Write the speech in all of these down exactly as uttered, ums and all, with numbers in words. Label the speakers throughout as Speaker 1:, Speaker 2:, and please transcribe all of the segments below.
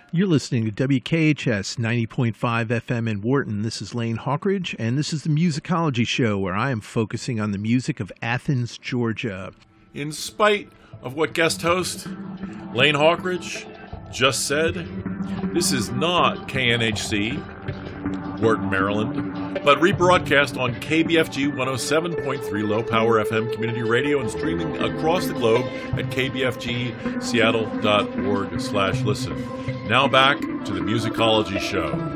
Speaker 1: You're listening to W K H S ninety point five F M in Wharton. This is Lane Hawkridge, and this is the Musicology Show, where I am focusing on the music of Athens, Georgia.
Speaker 2: In spite of what guest host Lane Hawkridge just said, this is not K N H C, Wharton, Maryland, but rebroadcast on K B F G one oh seven point three Low Power F M Community Radio and streaming across the globe at k b f g seattle dot org slash listen. Now back to the Musicology Show.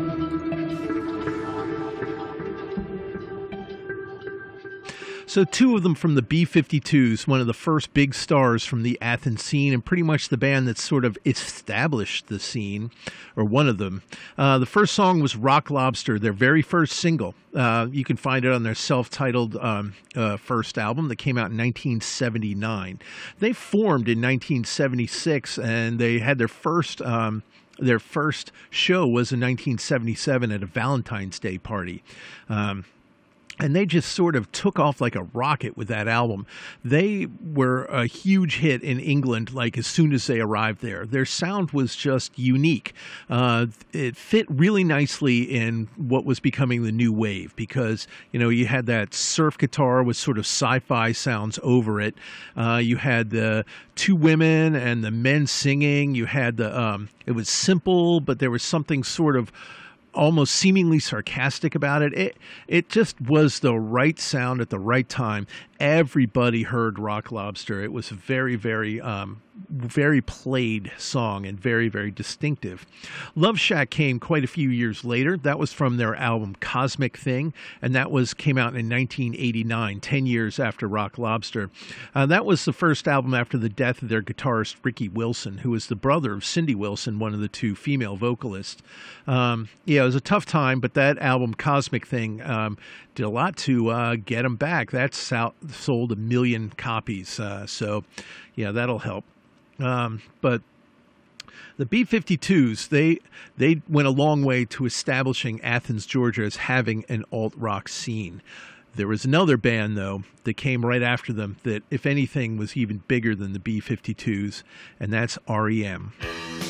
Speaker 1: So two of them from the B fifty-twos, one of the first big stars from the Athens scene, and pretty much the band that sort of established the scene, or one of them. Uh, the first song was Rock Lobster, their very first single. Uh, you can find it on their self-titled um, uh, first album that came out in nineteen seventy-nine. They formed in nineteen seventy-six, and they had their first... Um, Their first show was in nineteen seventy-seven at a Valentine's Day party. Um, and they just sort of took off like a rocket with that album. They were a huge hit in England, like as soon as they arrived there. Their sound was just unique. Uh, it fit really nicely in what was becoming the new wave because, you know, you had that surf guitar with sort of sci-fi sounds over it. Uh, you had the two women and the men singing. You had the, um, it was simple, but there was something sort of almost seemingly sarcastic about it. It it just was the right sound at the right time. Everybody heard Rock Lobster. It was a very, very, um, very played song and very, very distinctive. Love Shack came quite a few years later. That was from their album Cosmic Thing, and that was came out in nineteen eighty-nine, ten years after Rock Lobster. Uh, that was the first album after the death of their guitarist Ricky Wilson, who was the brother of Cindy Wilson, one of the two female vocalists. Um, yeah, it was a tough time, but that album Cosmic Thing um, did a lot to uh, get them back. That's out, sold a million copies, uh, so yeah, that'll help. Um, but the B fifty-twos, they they went a long way to establishing Athens, Georgia as having an alt-rock scene. There was another band, though, that came right after them that, if anything, was even bigger than the B fifty-twos, and that's R E M.